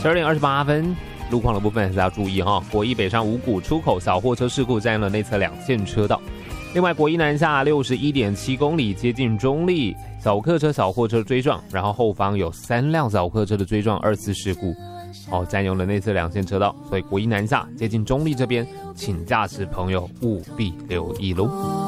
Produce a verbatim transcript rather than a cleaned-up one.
十二点二十八分，路况的部分还是要注意哈。国一北上五股出口小货车事故占了内侧两线车道。另外，国一南下六十一点七公里接近中立，小客车、小货车追撞，然后后方有三辆小客车的追撞二次事故，哦，占用了内侧两线车道，所以国一南下接近中立这边，请驾驶朋友务必留意喽。